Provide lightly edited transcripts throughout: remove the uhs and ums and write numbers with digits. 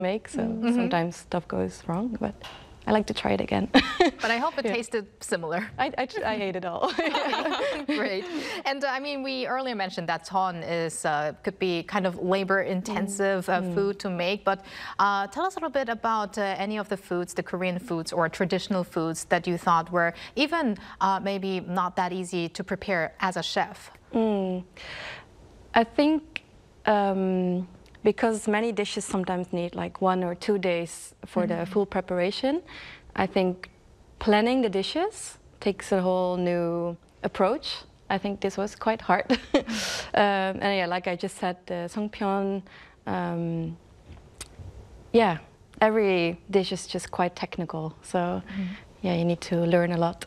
make, so sometimes stuff goes wrong, but I like to try it again. But I hope it tasted similar. I ate it all. Great. And I mean, we earlier mentioned that ton is could be kind of labor-intensive food to make. But tell us a little bit about any of the foods, the Korean foods or traditional foods that you thought were even maybe not that easy to prepare as a chef. I think because many dishes sometimes need like 1 or 2 days for the full preparation, I think planning the dishes takes a whole new approach. I think this was quite hard. And yeah, like I just said, the Songpyeon, yeah, every dish is just quite technical. So yeah, you need to learn a lot.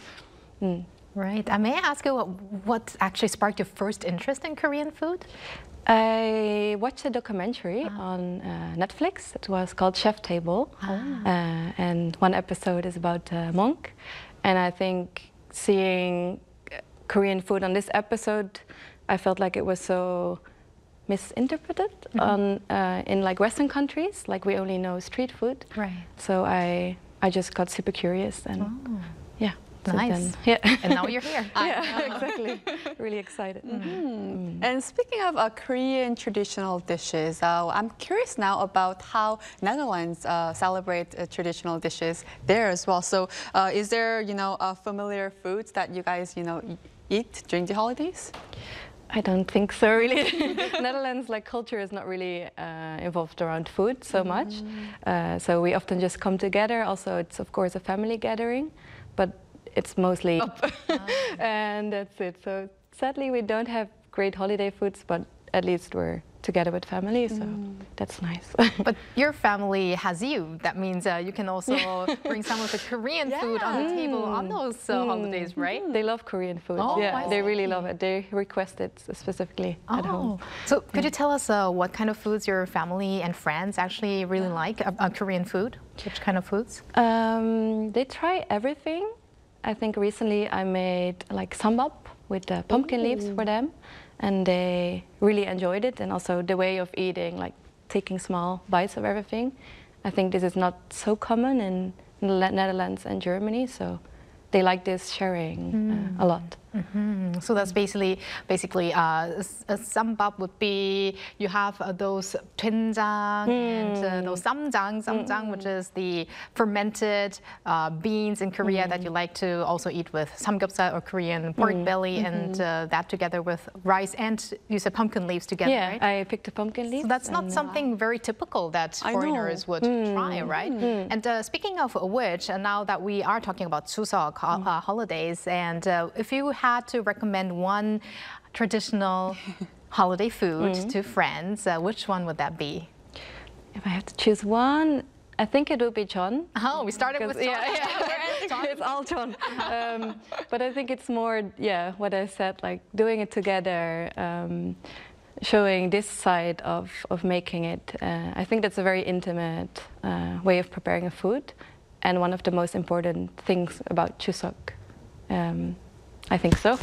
Right. May I ask you what actually sparked your first interest in Korean food? I watched a documentary on Netflix. It was called Chef Table. And one episode is about a monk. And I think seeing Korean food on this episode, I felt like it was so misinterpreted in like Western countries. Like we only know street food. Right. So I just got super curious and yeah. Nice. Yeah. And now you're here. Yeah, exactly. Really excited. And speaking of Korean traditional dishes, I'm curious now about how Netherlands celebrate traditional dishes there as well. So is there, familiar foods that you guys, eat during the holidays? I don't think so, really. Netherlands, like culture is not really involved around food so much. So we often just come together. Also, it's of course a family gathering, but it's mostly and that's it. So sadly, we don't have great holiday foods, but at least we're together with family, so that's nice. But your family has you. That means you can also bring some of the Korean food on the table on those holidays, right? They love Korean food. Oh, yeah, they really love it. They request it specifically at home. So could you tell us what kind of foods your family and friends actually really like, Korean food? Which kind of foods? They try everything. I think recently I made like sambap with pumpkin leaves for them, and they really enjoyed it. And also the way of eating, like taking small bites of everything. I think this is not so common in the Netherlands and Germany, so they like this sharing a lot. So that's basically a sambap would be you have those doenjang and those samjang, which is the fermented beans in Korea that you like to also eat with samgyeopsal or Korean pork belly, and that together with rice and you said pumpkin leaves together, right? I picked the pumpkin leaves. So that's not something very typical that foreigners would try, right? And speaking of which, now that we are talking about Chuseok holidays, and if you had to recommend one traditional holiday food to friends, which one would that be? If I have to choose one, I think it would be jeon. Oh, we started with jeon. It's all jeon. But I think it's more, what I said, like doing it together, showing this side of making it. I think that's a very intimate way of preparing a food, and one of the most important things about Chuseok. I think so.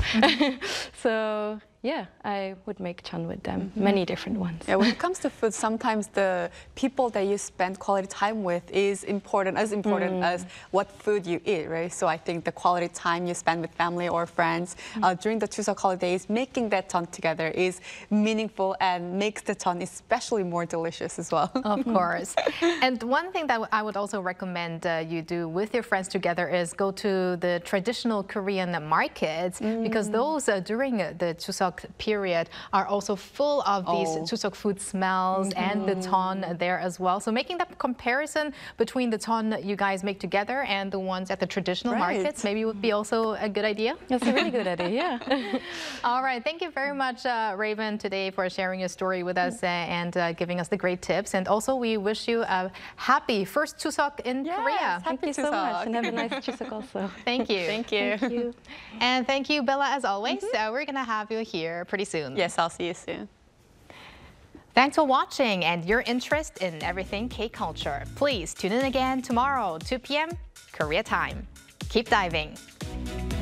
So yeah, I would make jeon with them, many different ones. Yeah, when it comes to food, sometimes the people that you spend quality time with is important, as what food you eat, right? So I think the quality time you spend with family or friends during the Chuseok holidays, making that jeon together is meaningful and makes the jeon especially more delicious as well. Of course. And one thing that I would also recommend you do with your friends together is go to the traditional Korean markets, because those during the Chuseok period are also full of these Chuseok food smells and the jeon there as well. So making that comparison between the jeon you guys make together and the ones at the traditional markets maybe would be also a good idea. That's a really good idea, yeah. All right, thank you very much, Raven, today for sharing your story with us and giving us the great tips. And also we wish you a happy first Chuseok in Korea. Thank you so much, and have a nice Chuseok also. Thank you. Thank you. Thank you. And thank you, Bella, as always. We're going to have you here pretty soon. Yes, I'll see you soon. Thanks for watching and your interest in everything K-culture. Please tune in again tomorrow, 2 p.m. Korea time. Keep diving.